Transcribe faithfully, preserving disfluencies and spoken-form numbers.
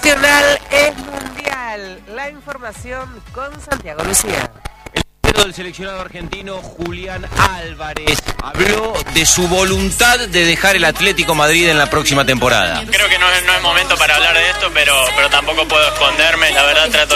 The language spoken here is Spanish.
Nacional es mundial. La información con Santiago Lucía. El seleccionado argentino Julián Álvarez habló de su voluntad de dejar el Atlético Madrid en la próxima temporada. Creo que no es, no es momento para hablar de esto, pero, pero tampoco puedo esconderme. La verdad trato